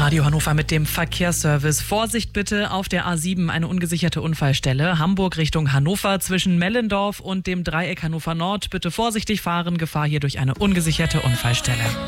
Radio Hannover mit dem Verkehrsservice. Vorsicht bitte auf der A7, eine ungesicherte Unfallstelle. Hamburg Richtung Hannover zwischen Mellendorf und dem Dreieck Hannover Nord. Bitte vorsichtig fahren, Gefahr hier durch eine ungesicherte Unfallstelle.